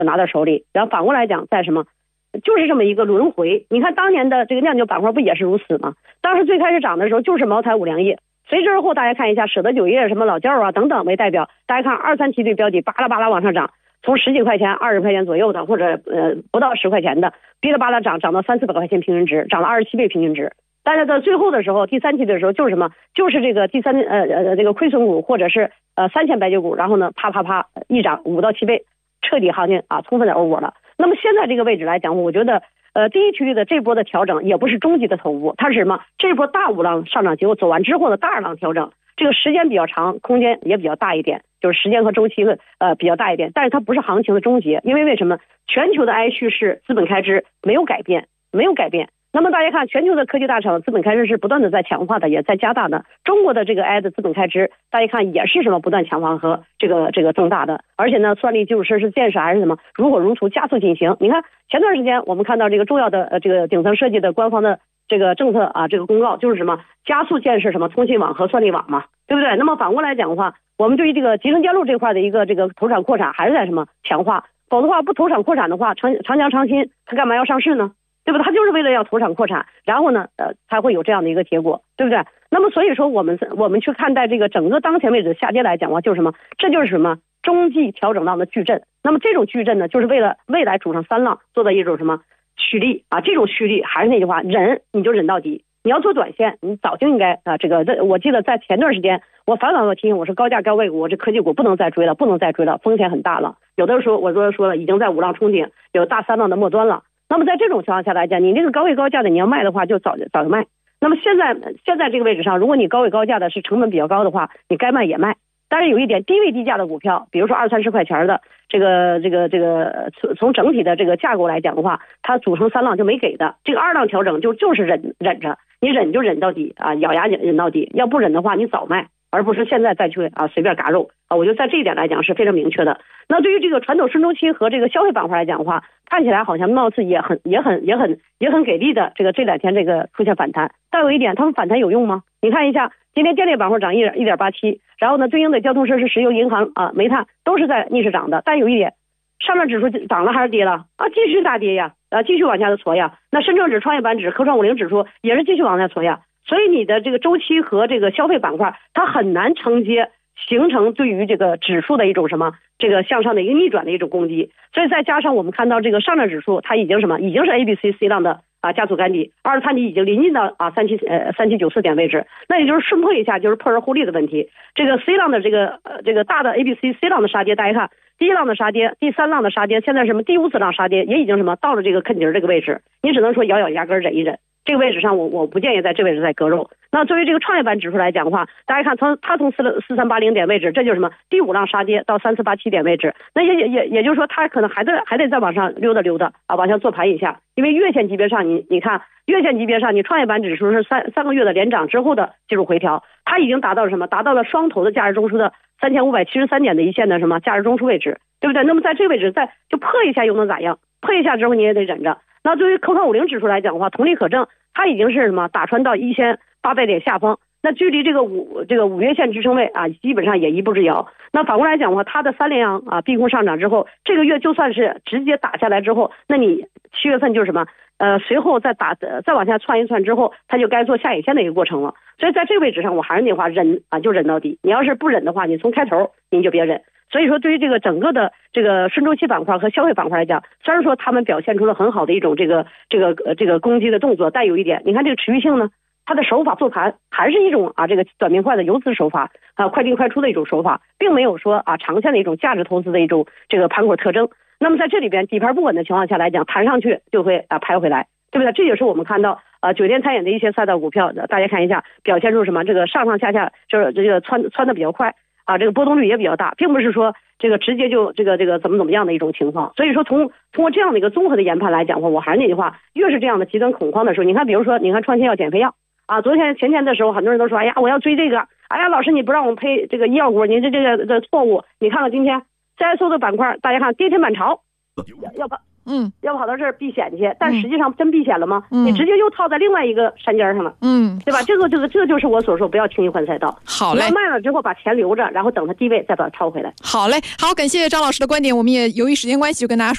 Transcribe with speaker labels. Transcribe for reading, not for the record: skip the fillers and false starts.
Speaker 1: 拿到手里，然后反过来讲，在什么，就是这么一个轮回。你看当年的这个酿酒板块不也是如此吗？当时最开始涨的时候就是茅台、五粮液，随之而后大家看一下舍得酒业、什么老窖啊等等为代表，大家看2、3梯队标的巴拉巴拉往上涨，从10几块钱、20块钱左右的，或者不到10块钱的，哔啦吧啦涨到300-400块钱平均值，涨了27倍平均值。但是到最后的时候，第3期的时候就是什么？就是这个这个亏损股或者是3线白酒股，然后呢啪啪啪一涨5到7倍，彻底行情充分的 over 了。那么现在这个位置来讲，我觉得第一区域的这波的调整也不是终极的头部，它是什么？这波大五浪上涨结果走完之后的大二浪调整，这个时间比较长，空间也比较大一点，就是时间和周期比较大一点，但是它不是行情的终结，因为什么？全球的 I 叙事资本开支没有改变。那么大家看，全球的科技大厂资本开支是不断的在强化的，也在加大的。中国的这个 I 的资本开支，大家看也是什么不断强化和这个增大的，而且呢，算力基础设施建设还是什么如火如荼加速进行。你看前段时间我们看到这个重要的这个顶层设计的官方的这个政策这个公告就是什么加速建设什么通信网和算力网嘛，对不对？那么反过来讲的话，我们对于这个集成电路这块的一个这个投产扩产还是在什么强化，否则的话不投产扩产的话，长江长鑫它干嘛要上市呢？对不对？它就是为了要投产扩产，然后呢，才会有这样的一个结果，对不对？那么所以说，我们去看待这个整个当前位置的下跌来讲的话，就是什么？这就是什么？中继调整浪的矩阵。那么这种矩阵呢，就是为了未来主上3浪做的一种什么蓄力啊？这种蓄力还是那句话，忍你就忍到底。你要做短线，你早就应该我记得在前段时间，我反复提醒我说，高价高位股，这科技股不能再追了，风险很大了。有的时候我说了，已经在5浪冲顶，有大3浪的末端了。那么在这种情况下来讲，你这个高位高价的你要卖的话，就早就卖。那么现在这个位置上，如果你高位高价的是成本比较高的话，你该卖也卖。但是有一点，低位低价的股票，比如说20-30块钱的这个从整体的这个架构来讲的话，它组成3浪就没给的。这个2浪调整就是忍着，你忍就忍到底啊，咬牙忍到底。要不忍的话，你早卖，而不是现在再去随便嘎肉啊。我觉得在这一点来讲是非常明确的。那对于这个传统顺周期和这个消费板块来讲的话，看起来好像貌似也很给力的，这2天这个出现反弹。但有一点，他们反弹有用吗？你看一下，今天电力板块涨1.87，然后呢，对应的交通设施、石油、银行煤炭都是在逆势涨的。但有一点，上证指数涨了还是跌了继续大跌呀，继续往下的挫呀。那深证指、创业板指、科创50指数也是继续往下挫呀。所以你的这个周期和这个消费板块，它很难承接，形成对于这个指数的一种什么这个向上的一个逆转的一种攻击。所以再加上我们看到这个上证指数，它已经是 A、B、C 浪的加速干底，23底已经临近到3794点位置，那也就是顺破一下，就是破而互利的问题。这个 C 浪的这个大的 A、B、C 浪的杀跌，大家看第1浪的杀跌，第3浪的杀跌，现在什么第5次浪杀跌也已经什么到了这个坑底这个位置，你只能说咬牙根忍一忍。这个位置上我不建议在这位置再割肉。那作为这个创业板指数来讲的话，大家看它从4380点位置，这就是什么第5浪杀跌到3487点位置，那也就是说它可能还得再往上溜达往上做盘一下。因为月线级别上你看月线级别上，你创业板指数是三个月的连涨之后的技术回调，它已经达到了什么？达到了双头的价值中枢的3573点的一线的什么价值中枢位置，对不对？那么在这个位置再就破一下又能咋样？破一下之后你也得忍着。那对于科创50指数来讲的话，同理可证，它已经是什么打穿到1800点下方，那距离这个五月线支撑位基本上也一步之遥。那反过来讲的话，它的3连阳逼空上涨之后，这个月就算是直接打下来之后，那你7月份就是什么随后再往下窜一窜之后，它就该做下影线的一个过程了。所以在这个位置上，我还是那话，忍就忍到底。你要是不忍的话，你从开头你就别忍。所以说，对于这个整个的这个顺周期板块和消费板块来讲，虽然说他们表现出了很好的一种这个攻击的动作，但有一点，你看这个持续性呢，它的手法做盘还是一种这个短平快的游资手法快进快出的一种手法，并没有说长线的一种价值投资的一种这个盘口特征。那么在这里边底盘不稳的情况下来讲，弹上去就会拍回来，对不对？这也是我们看到酒店餐饮的一些赛道股票，大家看一下表现出什么这个上下就是这个窜的比较快这个波动率也比较大，并不是说这个直接就这个怎么样的一种情况。所以说通过这样的一个综合的研判来讲的话，我还是那句话，越是这样的极端恐慌的时候，你看比如说你看创新药减肥药昨天前天的时候，很多人都说哎呀我要追这个，哎呀老师你不让我们配这个医药股，你这个错误。你看看今天 CSO 的板块，大家看跌停板潮要跑到这儿避险去，但实际上真避险了吗？你直接又套在另外一个山尖上了，对吧？这就是我所说不要轻易换赛道。
Speaker 2: 好嘞，
Speaker 1: 你要卖了之后把钱留着，然后等它低位再把它抄回来。
Speaker 2: 好嘞，好，感谢张老师的观点，我们也由于时间关系就跟大家说。